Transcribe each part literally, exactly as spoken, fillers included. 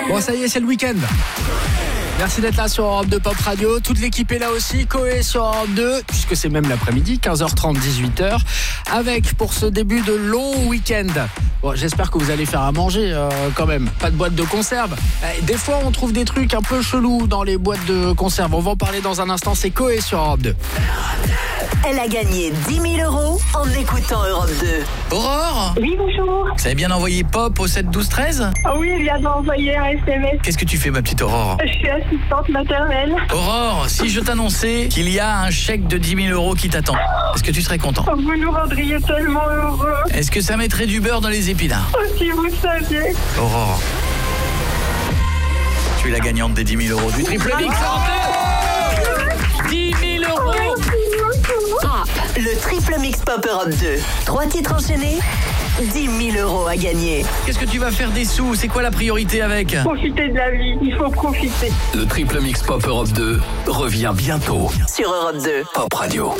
Bon, ça y est, c'est le week-end. Merci d'être là sur Europe deux Pop Radio. Toute l'équipe est là aussi. Coé sur Europe deux, puisque c'est même l'après-midi, quinze heures trente, dix-huit heures. Avec, pour ce début de long week-end. Bon, j'espère que vous allez faire à manger euh, quand même. Pas de boîte de conserve. Des fois, on trouve des trucs un peu chelous dans les boîtes de conserve. On va en parler dans un instant. C'est Coé sur Europe deux. Elle a gagné dix mille euros en écoutant Europe deux. Aurore ? Oui, bonjour. Vous avez bien envoyé Pop au sept douze treize ? Ah oui, il vient d'envoyer un S M S. Qu'est-ce que tu fais, ma petite Aurore ? Je suis assistante maternelle. Aurore, si je t'annonçais qu'il y a un chèque de dix mille euros qui t'attend, est-ce que tu serais content ? Vous nous rendriez tellement heureux. Est-ce que ça mettrait du beurre dans les épinards ? Oh, si vous saviez. Aurore, tu es la gagnante des dix mille euros du Triple Mix Europe deux. dix mille euros. Pop, le Triple Mix Pop Europe deux. Trois titres enchaînés, dix mille euros à gagner. Qu'est-ce que tu vas faire des sous ? C'est quoi la priorité avec ? Profitez de la vie, il faut profiter. Le Triple Mix Pop Europe deux revient bientôt Sur Europe deux. Pop Radio.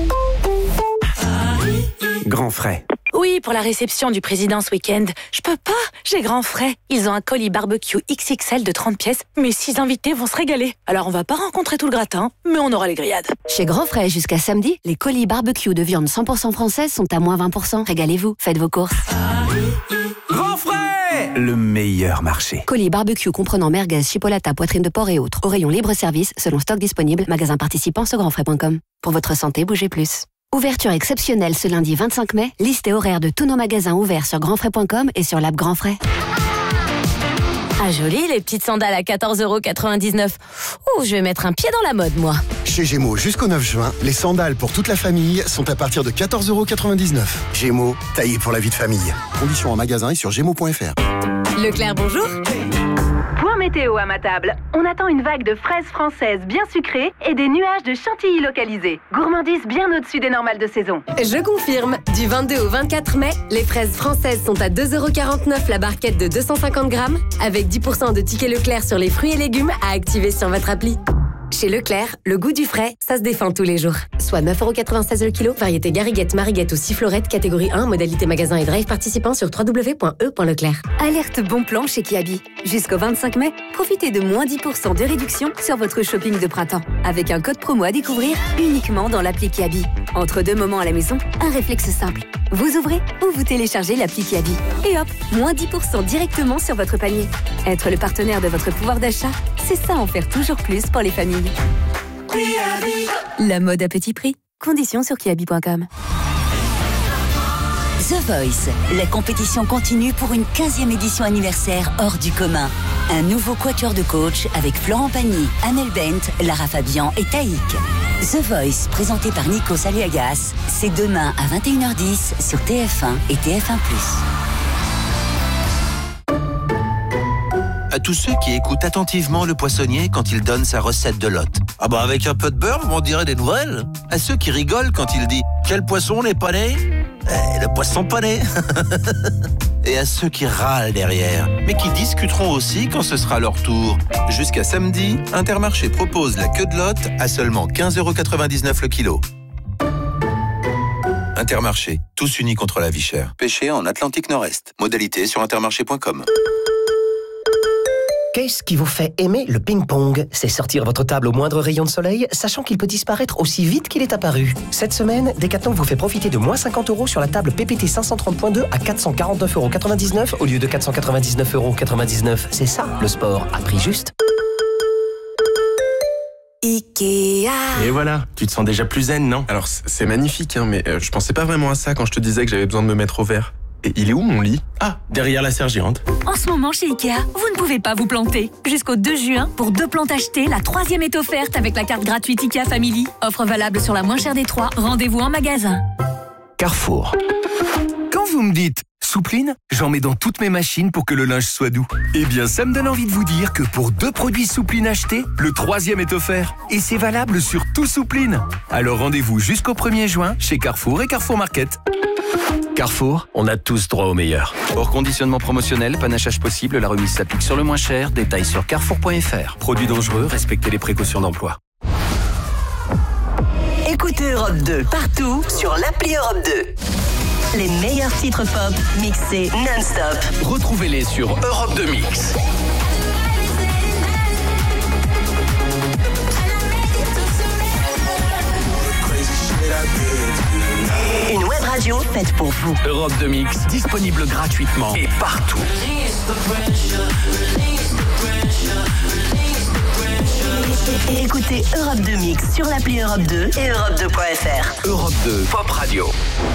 Grand frais. Oui, pour la réception du président ce week-end. Je peux pas, j'ai grand frais. Ils ont un colis barbecue X X L de trente pièces. Mes six invités vont se régaler. Alors on va pas rencontrer tout le gratin, mais on aura les grillades. Chez Grand Frais, jusqu'à samedi, les colis barbecue de viande cent pour cent française sont à moins vingt pour cent. Régalez-vous, faites vos courses. Grand frais, le meilleur marché. Colis barbecue comprenant merguez, chipolata, poitrine de porc et autres. Au rayon libre-service, selon stock disponible, magasin participant sur grand frais point com. Pour votre santé, bougez plus. Ouverture exceptionnelle ce lundi vingt-cinq mai. Liste et horaire de tous nos magasins ouverts sur grand frais point com et sur l'app Grand Frais. Ah joli, les petites sandales à quatorze euros quatre-vingt-dix-neuf. Ouh, je vais mettre un pied dans la mode, moi. Chez Gémeaux, jusqu'au neuf juin, les sandales pour toute la famille sont à partir de quatorze euros quatre-vingt-dix-neuf. Gémeaux, taillé pour la vie de famille. Conditions en magasin et sur gémeaux point f r. Leclerc, bonjour. Point météo à ma table. On attend une vague de fraises françaises bien sucrées et des nuages de chantilly localisés. Gourmandise bien au-dessus des normales de saison. Je confirme, du vingt-deux au vingt-quatre mai, les fraises françaises sont à deux euros quarante-neuf la barquette de deux cent cinquante grammes, avec dix pour cent de tickets Leclerc sur les fruits et légumes à activer sur votre appli. Chez Leclerc, le goût du frais, ça se défend tous les jours. Soit neuf euros quatre-vingt-seize le kilo, variété Gariguette, Mariguette ou Sifflorette, catégorie un, modalité magasin et drive participant sur w w w point e point leclerc. Alerte bon plan chez Kiabi. Jusqu'au vingt-cinq mai, profitez de moins dix pour cent de réduction sur votre shopping de printemps. Avec un code promo à découvrir uniquement dans l'appli Kiabi. Entre deux moments à la maison, un réflexe simple. Vous ouvrez ou vous téléchargez l'appli Kiabi. Et hop, moins dix pour cent directement sur votre panier. Être le partenaire de votre pouvoir d'achat, c'est ça en faire toujours plus pour les familles. La mode à petit prix. Conditions sur kiabi point com. The Voice, la compétition continue pour une quinzième édition anniversaire hors du commun. Un nouveau quatuor de coach avec Florent Pagny, Amel Bent, Lara Fabian et Taïk. The Voice, présenté par Nikos Aliagas, c'est demain à vingt et une heures dix sur T F un et T F un plus. À tous ceux qui écoutent attentivement le poissonnier quand il donne sa recette de lotte. Ah bah avec un peu de beurre, on dirait des nouvelles. À ceux qui rigolent quand il dit « Quel poisson n'est pas né ?» Eh, le poisson pané. Et à ceux qui râlent derrière, mais qui discuteront aussi quand ce sera leur tour. Jusqu'à samedi, Intermarché propose la queue de lotte à seulement quinze euros quatre-vingt-dix-neuf le kilo. Intermarché, tous unis contre la vie chère. Pêché en Atlantique Nord-Est. Modalité sur intermarché point com. Qu'est-ce qui vous fait aimer le ping-pong ? C'est sortir votre table au moindre rayon de soleil, sachant qu'il peut disparaître aussi vite qu'il est apparu. Cette semaine, Decathlon vous fait profiter de moins cinquante euros sur la table P P T cinq cent trente point deux à quatre cent quarante-neuf euros quatre-vingt-dix-neuf au lieu de quatre cent quatre-vingt-dix-neuf euros quatre-vingt-dix-neuf. C'est ça, le sport à prix juste. Ikea. Et voilà, tu te sens déjà plus zen, non ? Alors, c'est magnifique, hein, mais euh, je pensais pas vraiment à ça quand je te disais que j'avais besoin de me mettre au vert. Et il est où mon lit ? Ah, derrière la serre géante. En ce moment chez Ikea, vous ne pouvez pas vous planter. Jusqu'au deux juin, pour deux plantes achetées, la troisième est offerte avec la carte gratuite Ikea Family. Offre valable sur la moins chère des trois. Rendez-vous en magasin. Carrefour. Quand vous me dites soupline, j'en mets dans toutes mes machines pour que le linge soit doux. Eh bien, ça me donne envie de vous dire que pour deux produits soupline achetés, le troisième est offert. Et c'est valable sur tout soupline. Alors rendez-vous jusqu'au premier juin chez Carrefour et Carrefour Market. Carrefour, on a tous droit au meilleur. Hors conditionnement promotionnel, panachage possible, la remise s'applique sur le moins cher. Détails sur carrefour point f r. Produits dangereux, respectez les précautions d'emploi. Écoutez Europe deux partout sur l'appli Europe deux. Les meilleurs titres pop mixés non-stop. Retrouvez-les sur Europe deux Mix. Une web radio faite pour vous. Europe deux Mix, disponible gratuitement et partout. Écoutez Europe deux Mix sur l'appli Europe deux et Europe deux point F R. Europe deux, Pop Radio.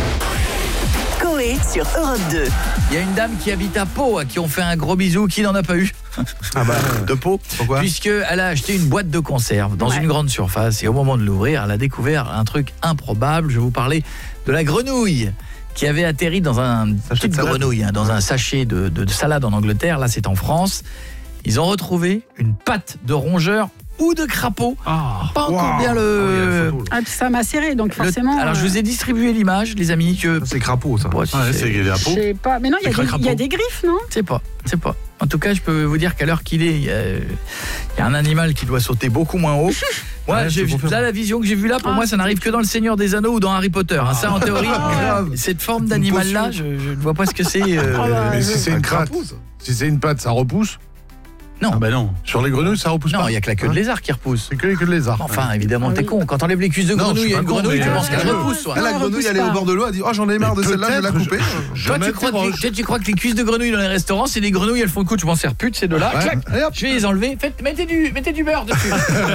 Coé sur Europe deux. Il y a une dame qui habite à Pau, à qui on fait un gros bisou, qui n'en a pas eu. Ah bah, de Pau. Pourquoi ? Puisqu'elle a acheté une boîte de conserve dans ouais. une grande surface et au moment de l'ouvrir, elle a découvert un truc improbable. Je vais vous parler de la grenouille qui avait atterri dans un petite grenouille, hein, dans ouais. un sachet de, de, de salade en Angleterre. Là, c'est en France. Ils ont retrouvé une patte de rongeur ou de crapaud. Ah, pas encore wow. bien le... Ah, ça m'a serré, donc forcément... Le... Alors, je vous ai distribué l'image, les amis, que... C'est crapaud, ça. Ouais, ah, c'est des crapauds. Je sais pas, mais non, il y, y a des griffes, non ? C'est pas, c'est pas. En tout cas, je peux vous dire qu'à l'heure qu'il est, il y, y a un animal qui doit sauter beaucoup moins haut. Moi, ouais, j'ai vu, là, la vision que j'ai vue là, pour ah, moi, ça n'arrive que dans Le Seigneur des Anneaux ou dans Harry Potter. Ah. Ça, en théorie, ah, cette forme d'animal-là, je ne vois pas ce que c'est. Euh... Ah bah, mais si c'est une patte, si c'est une patte, ça repousse ? Non. Ah bah non. Sur les grenouilles, ça repousse non, pas. Non, il n'y a que la queue hein de lézard qui repousse. C'est que la queue de lézard. Enfin, évidemment, t'es con. Quand t'enlèves les cuisses de grenouille, il y a une grenouille, tu penses qu'elle repousse. Là, la grenouille, elle est au bord de l'eau, elle dit « Oh, j'en ai marre de celle-là, je vais la couper. » Toi, tu crois, que, tu crois que les cuisses de grenouille dans les restaurants, c'est des grenouilles, elles font le coup, je m'en sers plus de ces deux-là. Ouais. Je vais les enlever. Faites, mettez, du, mettez du beurre dessus.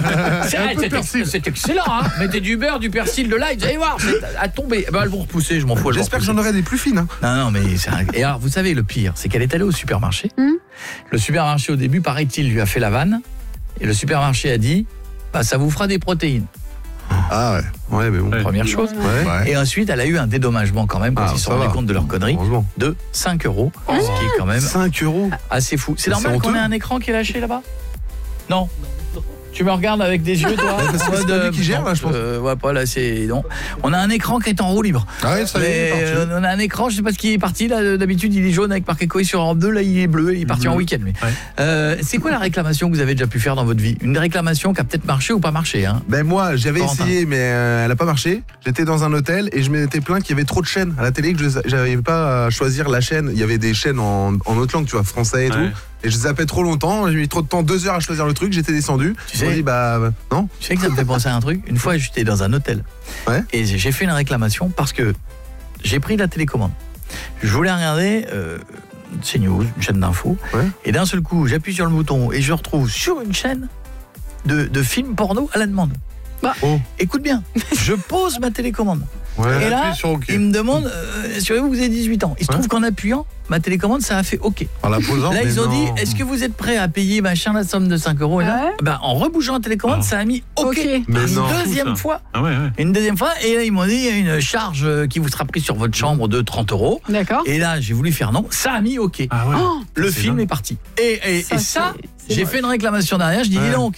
C'est excellent, hein. Mettez du beurre, du persil, de l'ail, vous allez voir, à tomber. Elles vont repousser, je m'en fous. J'espère que j'en aurai des plus fines. Non, non, mais... Et alors, vous savez, le pire, c'est qu'elle est allée au supermarché. Le supermarché, au début, paraît-il, lui a fait la vanne. Et le supermarché a dit, bah, ça vous fera des protéines. Ah ouais, ouais mais bon. Première chose. Ouais. Et ensuite, elle a eu un dédommagement quand même, quand ah, ils se sont rendus compte de leur connerie, de cinq euros. Oh, ce qui est quand même cinq euros assez fou. C'est normal qu'on ait un écran qui est lâché là-bas ? Non. Tu me regardes avec des yeux, toi. C'est pas lui qui gère, là, je pense. Euh, ouais, pas là, c'est... Non. On a un écran qui est en roue libre. Ah ouais, ça y est, euh, on a un écran, je sais pas ce qui est parti, là. D'habitude, il est jaune avec marqué Coé sur Europe deux. Là, il est bleu, il est parti bleu. En week-end. Mais... Ouais. Euh, c'est quoi la réclamation que vous avez déjà pu faire dans votre vie ? Une réclamation qui a peut-être marché ou pas marché, hein ? Ben moi, j'avais Corentin. essayé, mais euh, elle a pas marché. J'étais dans un hôtel et je m'étais plaint qu'il y avait trop de chaînes à la télé, que je n'arrivais pas à choisir la chaîne. Il y avait des chaînes en, en autre langue, tu vois, français et ouais. tout. Et je zappais trop longtemps, j'ai mis trop de temps, deux heures à choisir le truc, j'étais descendu. Tu sais, dit, bah non. Tu sais que ça me fait penser à un truc. Une fois, j'étais dans un hôtel. Ouais. Et j'ai fait une réclamation parce que j'ai pris la télécommande. Je voulais regarder euh, CNews, une chaîne d'infos. Ouais. Et d'un seul coup, j'appuie sur le bouton et je retrouve sur une chaîne de, de films porno à la demande. Bah, oh. Écoute bien, je pose ma télécommande. Ouais, et là, okay. il me demande, euh, assurez-vous que vous avez dix-huit ans. Il se ouais. trouve qu'en appuyant ma télécommande, ça a fait OK. En la posant, là, ils ont non. dit, est-ce que vous êtes prêt à payer machin la somme de cinq euros et là, ouais. bah, en rebougeant la télécommande, oh. ça a mis OK. okay. Mais une non, deuxième fois. Ah ouais, ouais. Une deuxième fois. Et là, ils m'ont dit, il y a une charge qui vous sera prise sur votre chambre de trente euros. D'accord. Et là, j'ai voulu faire non. Ça a mis OK. Ah ouais. oh, le film est parti. Et, et ça, et ça j'ai fait une réclamation derrière. Je dis, dis donc.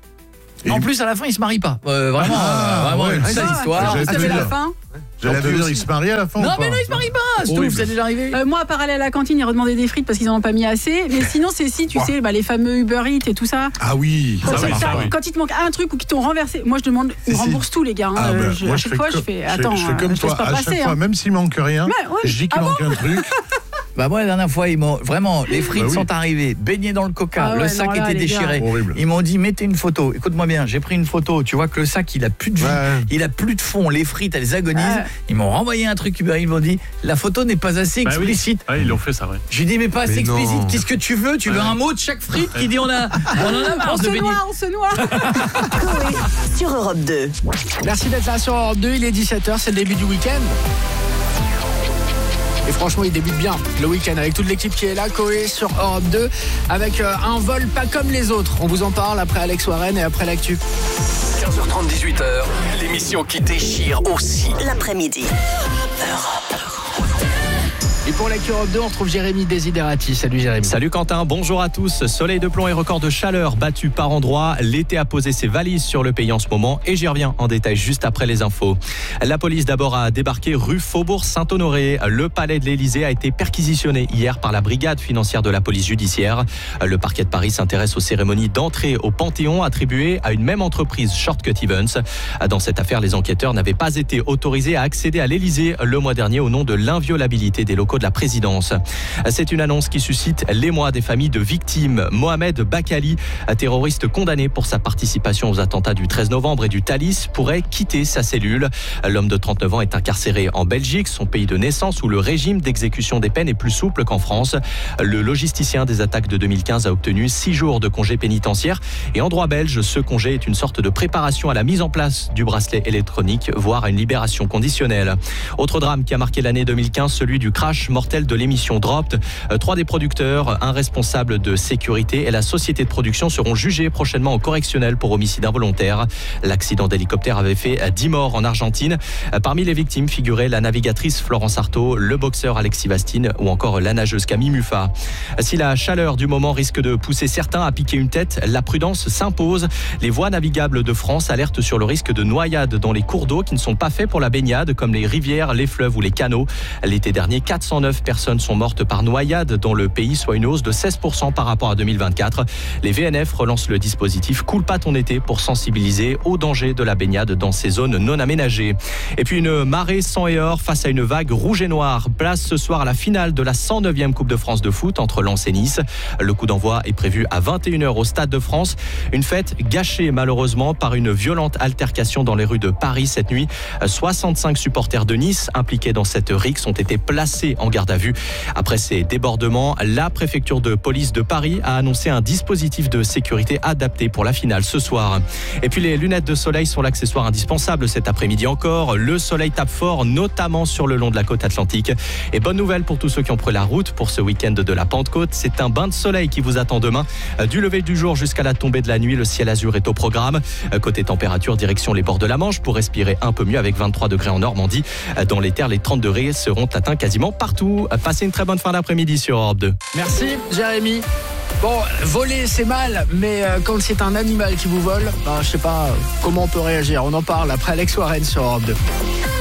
Et en plus, à la fin, ils se marient pas. Euh, vraiment, ah, euh, vraiment ouais, une sale histoire. Vous savez la fin ? J'allais te dire, ils se marient à la fin. Non, ou pas mais non, ils se marient pas. C'est tout, ça est déjà arrivé. Euh, moi, à part aller à la cantine et redemander des frites parce qu'ils en ont pas mis assez. Mais sinon, c'est si, tu wow. sais, bah, les fameux Uber Eats et tout ça. Ah oui. Quand, ça, ça, ça, oui. quand il te manque un truc ou qu'ils t'ont renversé, moi, je demande, ils me remboursent tout, les gars. Hein. Ah, bah, je, moi, à chaque fois, je fais, attends, je fais comme toi. À chaque fois, même s'il manque rien, je dis qu'il manque un truc. Bah moi la dernière fois ils m'ont vraiment les frites bah oui. sont arrivées baignées dans le coca, ah ouais, le sac non, là, était déchiré. Ils m'ont dit mettez une photo. Écoute-moi bien, j'ai pris une photo, tu vois que le sac il a plus de vie, ouais. il a plus de fond, les frites elles agonisent. Ouais. Ils m'ont renvoyé un truc Uber, ils m'ont dit la photo n'est pas assez bah explicite. Oui. Ouais, ils l'ont fait ça ouais. J'ai dit mais pas assez mais explicite, qu'est-ce que tu veux ? Tu veux ouais. un mot de chaque frite qui dit on a on en a marre on de se baigner. noie, on se noie. Sur Europe deux. Merci d'être là sur Europe deux, il est dix-sept heures, c'est le début du week-end. Et franchement, il débute bien le week-end avec toute l'équipe qui est là, Coé sur Europe deux, avec euh, un vol pas comme les autres. On vous en parle après Alex Warren et après l'actu. quinze heures trente, dix-huit heures, l'émission qui déchire aussi l'après-midi. Europe. Et pour l'actu Europe deux, on retrouve Jérémy Desiderati. Salut Jérémy. Salut Quentin, bonjour à tous. Soleil de plomb et record de chaleur battu par endroits. L'été a posé ses valises sur le pays en ce moment et j'y reviens en détail juste après les infos. La police d'abord a débarqué rue Faubourg Saint-Honoré. Le palais de l'Élysée a été perquisitionné hier par la brigade financière de la police judiciaire. Le parquet de Paris s'intéresse aux cérémonies d'entrée au Panthéon attribuées à une même entreprise, Shortcut Events. Dans cette affaire, les enquêteurs n'avaient pas été autorisés à accéder à l'Élysée le mois dernier au nom de l'inviolabilité des locaux de la présidence. C'est une annonce qui suscite l'émoi des familles de victimes. Mohamed Bakali, terroriste condamné pour sa participation aux attentats du treize novembre et du Thalys, pourrait quitter sa cellule. L'homme de trente-neuf ans est incarcéré en Belgique, son pays de naissance, où le régime d'exécution des peines est plus souple qu'en France. Le logisticien des attaques de deux mille quinze a obtenu six jours de congé pénitentiaire. Et en droit belge, ce congé est une sorte de préparation à la mise en place du bracelet électronique, voire à une libération conditionnelle. Autre drame qui a marqué l'année deux mille quinze, celui du crash mortel de l'émission Dropped. Trois des producteurs, un responsable de sécurité et la société de production seront jugés prochainement au correctionnel pour homicide involontaire. L'accident d'hélicoptère avait fait dix morts en Argentine. Parmi les victimes figuraient la navigatrice Florence Artaud, le boxeur Alexis Bastine ou encore la nageuse Camille Muffat. Si la chaleur du moment risque de pousser certains à piquer une tête, la prudence s'impose. Les voies navigables de France alertent sur le risque de noyade dans les cours d'eau qui ne sont pas faits pour la baignade, comme les rivières, les fleuves ou les canaux. L'été dernier, quatre cent neuf personnes sont mortes par noyade dans le pays, soit une hausse de seize pour cent par rapport à deux mille vingt-quatre. Les V N F relancent le dispositif Coule pas ton été pour sensibiliser au danger de la baignade dans ces zones non aménagées. Et puis une marée sang et or face à une vague rouge et noire. Place ce soir à la finale de la cent neuvième Coupe de France de foot entre Lens et Nice. Le coup d'envoi est prévu à vingt et une heures au Stade de France. Une fête gâchée malheureusement par une violente altercation dans les rues de Paris cette nuit. soixante-cinq supporters de Nice impliqués dans cette rixe ont été placés en garde à vue. Après ces débordements, la préfecture de police de Paris a annoncé un dispositif de sécurité adapté pour la finale ce soir. Et puis les lunettes de soleil sont l'accessoire indispensable cet après-midi encore. Le soleil tape fort, notamment sur le long de la côte atlantique. Et bonne nouvelle pour tous ceux qui ont pris la route pour ce week-end de la Pentecôte. C'est un bain de soleil qui vous attend demain. Du lever du jour jusqu'à la tombée de la nuit, le ciel azur est au programme. Côté température, direction les bords de la Manche pour respirer un peu mieux avec vingt-trois degrés en Normandie. Dans les terres, les trente degrés seront atteints quasiment partout. Passez une très bonne fin d'après-midi sur Europe deux. Merci Jérémy. Bon, voler c'est mal, mais euh, quand c'est un animal qui vous vole, ben, je sais pas comment on peut réagir. On en parle après Alex Warren sur Europe deux.